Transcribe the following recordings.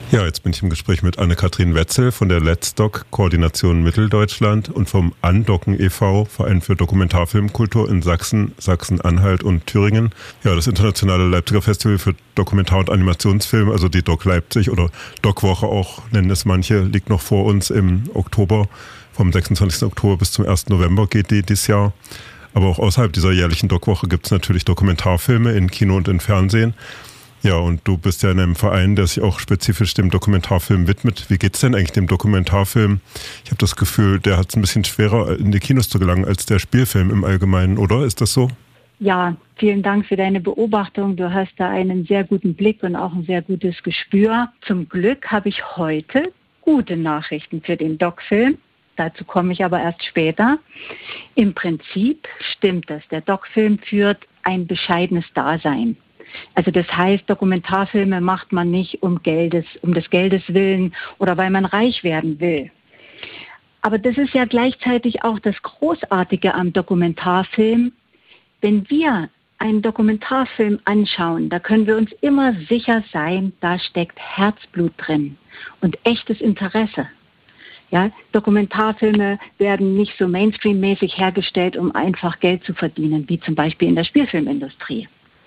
Ja, jetzt bin ich im Gespräch mit Anne-Kathrin Wetzel von der Let's Doc Koordination Mitteldeutschland und vom Andocken e.V., Verein für Dokumentarfilmkultur in Sachsen, Sachsen-Anhalt und Thüringen. Ja, das internationale Leipziger Festival für Dokumentar- und Animationsfilm, also die Doc Leipzig oder Doc-Woche auch, nennen es manche, liegt noch vor uns im Oktober. Vom 26. Oktober bis zum 1. November geht die dieses Jahr. Aber auch außerhalb dieser jährlichen Doc-Woche gibt es natürlich Dokumentarfilme in Kino und in Fernsehen. Ja, und du bist ja in einem Verein, der sich auch spezifisch dem Dokumentarfilm widmet. Wie geht's denn eigentlich dem Dokumentarfilm? Ich habe das Gefühl, der hat es ein bisschen schwerer, in die Kinos zu gelangen, als der Spielfilm im Allgemeinen, oder? Ist das so? Ja, vielen Dank für deine Beobachtung. Du hast da einen sehr guten Blick und auch ein sehr gutes Gespür. Zum Glück habe ich heute gute Nachrichten für den Doc-Film. Dazu komme ich aber erst später. Im Prinzip stimmt das. Der Doc-Film führt ein bescheidenes Dasein. Also das heißt, Dokumentarfilme macht man nicht um des Geldes willen oder weil man reich werden will. Aber das ist ja gleichzeitig auch das Großartige am Dokumentarfilm. Wenn wir einen Dokumentarfilm anschauen, da können wir uns immer sicher sein, da steckt Herzblut drin und echtes Interesse. Ja, Dokumentarfilme werden nicht so mainstream-mäßig hergestellt, um einfach Geld zu verdienen, wie zum Beispiel in der Spielfilmindustrie.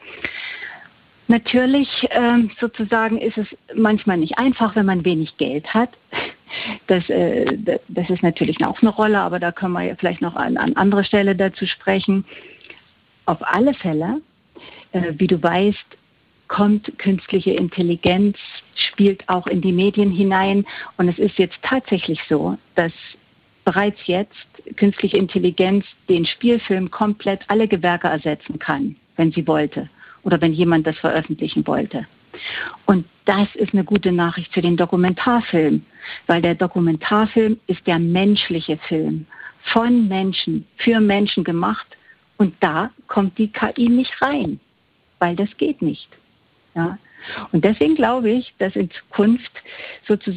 Natürlich sozusagen ist es manchmal nicht einfach, wenn man wenig Geld hat. Das ist natürlich auch eine Rolle, aber da können wir vielleicht noch an anderer Stelle dazu sprechen. Auf alle Fälle, wie du weißt, kommt künstliche Intelligenz, spielt auch in die Medien hinein. Und es ist jetzt tatsächlich so, dass bereits jetzt künstliche Intelligenz den Spielfilm komplett alle Gewerke ersetzen kann, wenn sie wollte. Oder wenn jemand das veröffentlichen wollte. Und das ist eine gute Nachricht für den Dokumentarfilm, weil der Dokumentarfilm ist der menschliche Film, von Menschen, für Menschen gemacht. Und da kommt die KI nicht rein, weil das geht nicht. Ja? Und deswegen glaube ich, dass in Zukunft sozusagen